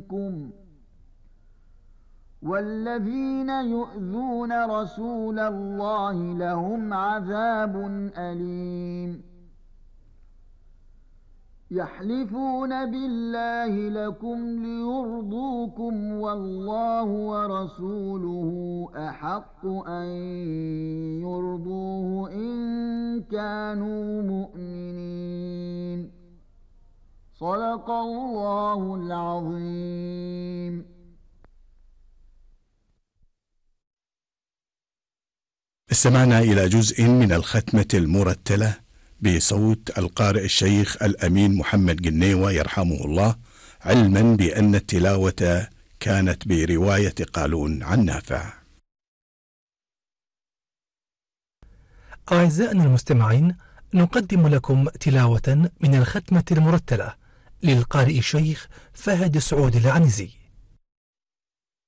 منكم والذين يؤذون رسول الله لهم عذاب أليم يحلفون بالله لكم ليرضوكم والله ورسوله أحق أن يرضوه إن كانوا مؤمنين صدق الله العظيم. استمعنا إلى جزء من الختمة المرتلة بصوت القارئ الشيخ الأمين محمد جنيوة يرحمه الله، علما بأن التلاوة كانت برواية قالون عن نافع. أعزائنا المستمعين، نقدم لكم تلاوة من الختمة المرتلة للقارئ الشيخ فهد سعود العنزي.